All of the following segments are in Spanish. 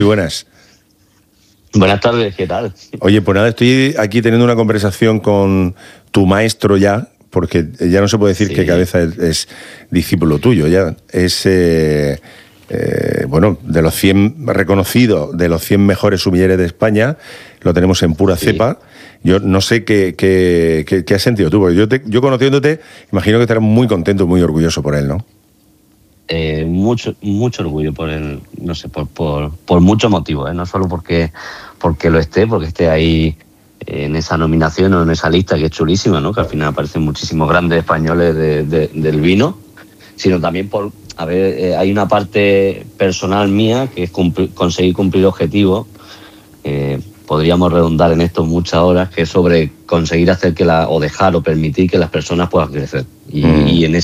Muy buenas. Buenas tardes, ¿qué tal? Oye, pues nada, estoy aquí teniendo una conversación con tu maestro ya, porque ya no se puede decir Sí. que Cabeza es discípulo tuyo, ya es, bueno, de los 100 reconocidos, de los 100 mejores sumilleres de España, lo tenemos en pura Sí. cepa. Yo no sé qué has sentido tú, porque yo conociéndote, imagino que estarás muy contento, muy orgulloso por él, ¿no? Mucho orgullo por él, no sé, por muchos motivos, ¿eh? No solo porque esté ahí en esa nominación o en esa lista que es chulísima, ¿no? Que al final aparecen muchísimos grandes españoles del vino, sino también hay una parte personal mía que es conseguir cumplir objetivos. Podríamos redundar en esto muchas horas, que es sobre conseguir hacer o dejar o permitir que las personas puedan crecer. Y en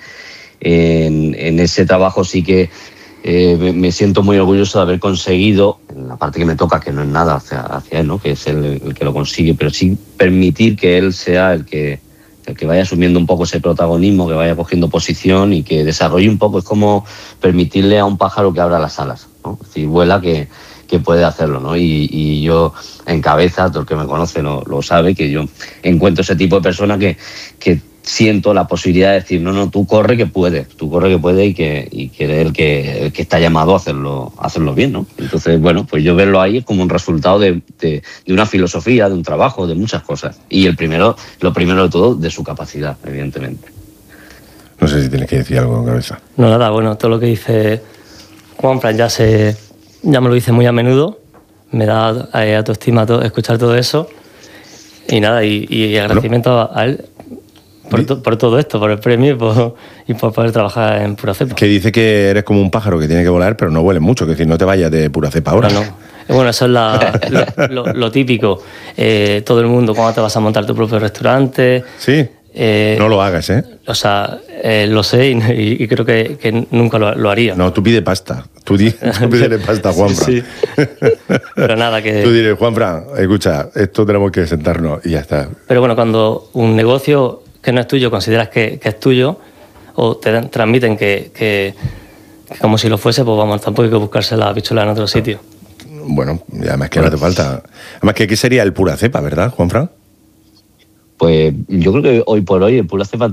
ese trabajo sí que me siento muy orgulloso de haber conseguido, en la parte que me toca, que no es nada hacia él, ¿no? Que es el que lo consigue, pero sí permitir que él sea el que vaya asumiendo un poco ese protagonismo, que vaya cogiendo posición y que desarrolle un poco. Es como permitirle a un pájaro que abra las alas, ¿no? Es decir, vuela que puede hacerlo, ¿no? Y yo, en Cabeza, todo el que me conoce lo sabe, que yo encuentro ese tipo de persona que siento la posibilidad de decir, no, tú corre que puedes y que eres el que está llamado a hacerlo bien, ¿no? Entonces, bueno, pues yo verlo ahí es como un resultado de una filosofía, de un trabajo, de muchas cosas. Y lo primero de todo, de su capacidad, evidentemente. No sé si tienes que decir algo, Cabeza. No, nada, bueno, todo lo que dice Juanfran ya me lo dice muy a menudo, me da autoestima escuchar todo eso. Y nada, y agradecimiento a él por todo esto, por el premio y por poder trabajar en Pura Cepa. Que dice que eres como un pájaro que tiene que volar, pero no vueles mucho, que decir, no te vayas de Pura Cepa ahora. No. Bueno, eso es lo típico. Todo el mundo, cuando te vas a montar tu propio restaurante... Sí, no lo hagas, ¿eh? O sea, lo sé y creo que nunca lo haría. No, tú pide pasta. Tú pídele pasta a Juanfran. Sí. Pero nada, que... Tú diré, Juanfran, escucha, esto tenemos que sentarnos y ya está. Pero bueno, cuando un negocio que no es tuyo consideras que es tuyo, o te transmiten que como si lo fuese, pues vamos, tampoco hay que buscarse la pistola en otro sitio. Bueno, y además que no te falta... Además que ¿qué sería el Pura Cepa, verdad, Juanfran? Pues yo creo que hoy por hoy el Pura Cepa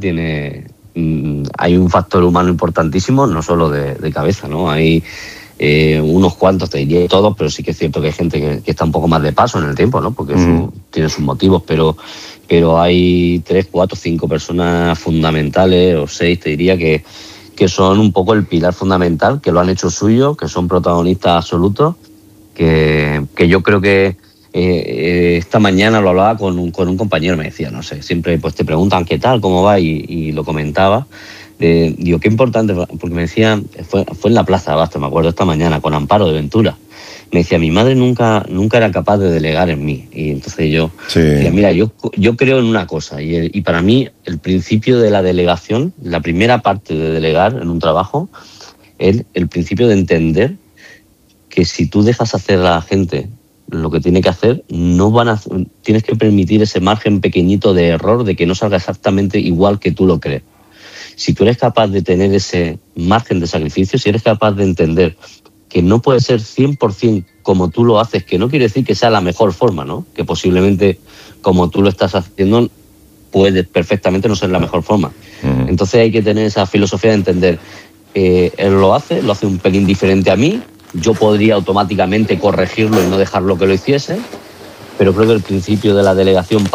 hay un factor humano importantísimo, no solo de Cabeza, ¿no? Hay unos cuantos, te diría todos, pero sí que es cierto que hay gente que está un poco más de paso en el tiempo, ¿no? Porque tiene sus motivos, pero hay 3, 4, 5 personas fundamentales, o 6, te diría, que son un poco el pilar fundamental, que lo han hecho suyo, que son protagonistas absolutos, que yo creo que esta mañana lo hablaba con un compañero, me decía, no sé, siempre pues te preguntan qué tal, cómo va, y lo comentaba. Digo, qué importante, porque me decía, fue en la Plaza de Abasto, me acuerdo, esta mañana, con Amparo de Ventura. Me decía, mi madre nunca era capaz de delegar en mí. Y entonces yo decía, mira, yo creo en una cosa, y para mí el principio de la delegación, la primera parte de delegar en un trabajo, es el principio de entender que si tú dejas hacer a la gente lo que tiene que hacer, tienes que permitir ese margen pequeñito de error, de que no salga exactamente igual que tú lo crees. Si tú eres capaz de tener ese margen de sacrificio, si eres capaz de entender que no puede ser 100% como tú lo haces, que no quiere decir que sea la mejor forma, ¿no? Que posiblemente como tú lo estás haciendo puede perfectamente no ser la mejor forma. Entonces hay que tener esa filosofía de entender, él lo hace un pelín diferente a mí, yo podría automáticamente corregirlo y no dejarlo que lo hiciese, pero creo que el principio de la delegación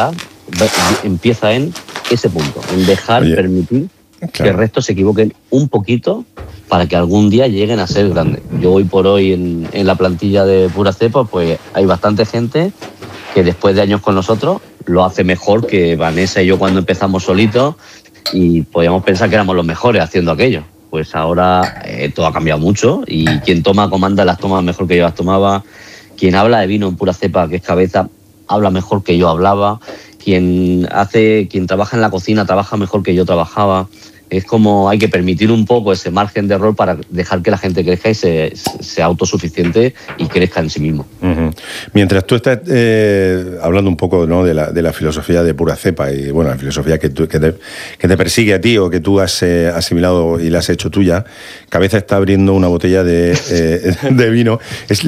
empieza en ese punto, en permitir que el resto se equivoquen un poquito para que algún día lleguen a ser grandes. Yo hoy por hoy en la plantilla de Pura Cepa, pues hay bastante gente que después de años con nosotros lo hace mejor que Vanessa y yo cuando empezamos solitos, y podíamos pensar que éramos los mejores haciendo aquello. Pues ahora todo ha cambiado mucho, y quien comanda las tomas mejor que yo las tomaba, quien habla de vino en Pura Cepa, que es Cabeza, habla mejor que yo hablaba, quien trabaja en la cocina trabaja mejor que yo trabajaba, Es como hay que permitir un poco ese margen de error para dejar que la gente crezca y sea autosuficiente y crezca en sí mismo. Uh-huh. Mientras tú estás hablando un poco, ¿no?, de la filosofía de pura cepa y bueno, la filosofía que te persigue a ti o que tú has asimilado y la has hecho tuya, Cabeza está abriendo una botella de vino. Es